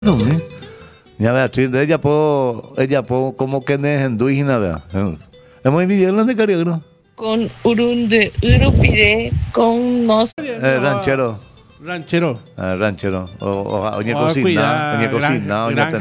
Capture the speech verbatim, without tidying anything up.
No, mi. Ya Beatriz, ella puedo, ella puedo, como que ne hinduína, vea. Es muy bien, la de Cariagro. Con urunde, urupire, con nos. Eh, ranchero. Ranchero. Eh, ranchero. O, o, oña Oh, cocina, cuida, oña gran- cocina, oña granja.